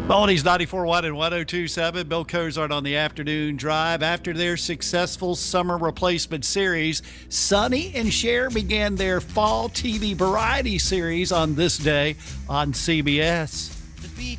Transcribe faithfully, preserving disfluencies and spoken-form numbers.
Oldies ninety-four point one and one oh two point seven. Bill Cozart on the afternoon drive. After their successful summer replacement series, Sonny and Cher began their fall T V variety series on this day on C B S.